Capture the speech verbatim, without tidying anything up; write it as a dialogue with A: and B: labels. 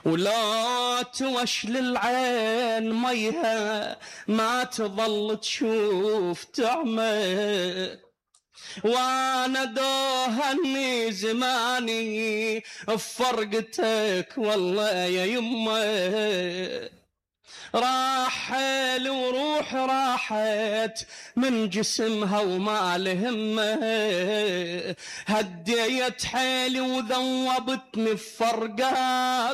A: ولا توش للعين ميها ما تظل تشوف تعمى، وانا دوهني زماني بفرقتك والله يا يمه. راح حيل وروح راحت من جسمها وما لهمه، هديت حيلي وذوبتني بفرقات